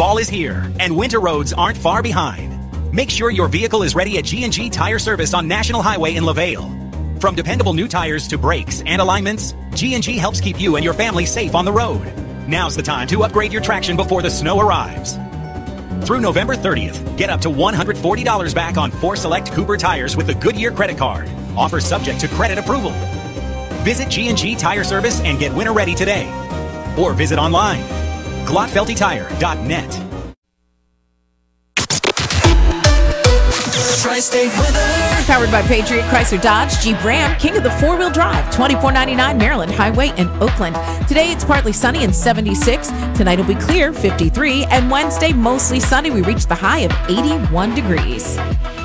Fall is here, and winter roads aren't far behind. Make sure your vehicle is ready at G&G Tire Service on National Highway in LaVale. From dependable new tires to brakes and alignments, G&G helps keep you and your family safe on the road. Now's the time to upgrade your traction before the snow arrives. Through November 30th, get up to $140 back on 4 select Cooper tires with the Goodyear credit card. Offer subject to credit approval. Visit G&G Tire Service and get winter ready today. Or visit online. GlottFeltyTire.net. Tri-State weather. Powered by Patriot Chrysler Dodge Jeep Ram, king of the four-wheel drive, 2499 Maryland Highway in Oakland. Today it's partly sunny and 76. Tonight will be clear, 53. And Wednesday mostly sunny. We reach the high of 81 degrees.